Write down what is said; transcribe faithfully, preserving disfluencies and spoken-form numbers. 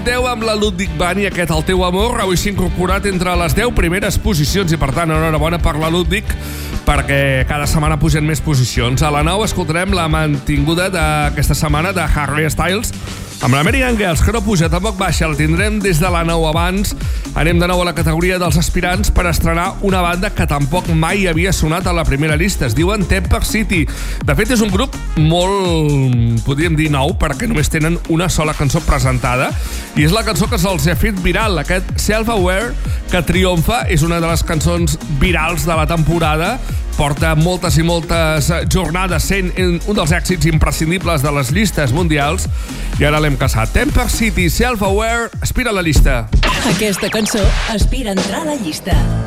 deu amb la Ludwig Band i aquest El teu amor. Avui s'ha incorporat entre les deu primeres posicions i, per tant, enhorabona per la Ludwig, perquè cada setmana pugen més posicions. A la nou escoltarem la mantinguda d'aquesta setmana de Harry Styles amb l'American Girls, que no puja, tampoc baixa. La tindrem des de la nou abans. Anem de nou a la categoria dels aspirants per estrenar una banda que tampoc mai havia sonat a la primera llista. Es diuen Temper City. De fet, és un grup molt, podríem dir, nou, perquè només tenen una sola cançó presentada, i és la cançó que se'ls ha fet viral, aquest Self-Aware, que triomfa. És una de les cançons virals de la temporada. Porta moltes i moltes jornades sent un dels èxits imprescindibles de les llistes mundials, i ara l'hem caçat. Temper City, Self-Aware, aspira a la llista. Aquesta cançó aspira a entrar a la llista.